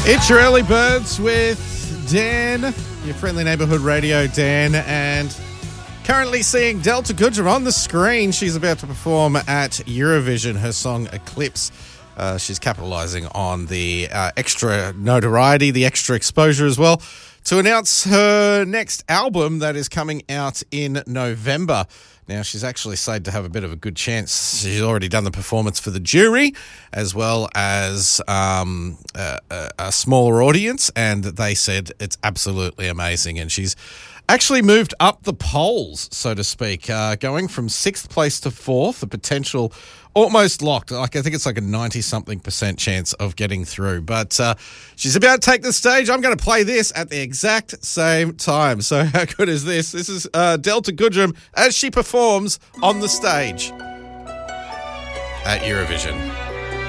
It's your early birds with Dan, your friendly neighbourhood radio Dan, and currently seeing Delta Goodrem on the screen. She's about to perform at Eurovision, her song Eclipse. She's capitalising on the extra notoriety, the extra exposure as well, to announce her next album that is coming out in November. Now, she's actually said to have a bit of a good chance. She's already done the performance for the jury as well as a smaller audience, and they said it's absolutely amazing. And she's actually moved up the polls, so to speak, going from 6th place to 4th, the potential almost locked. I think it's like a 90-something% chance of getting through. But she's about to take the stage. I'm going to play this at the exact same time. So how good is this? This is Delta Goodrem as she performs on the stage at Eurovision.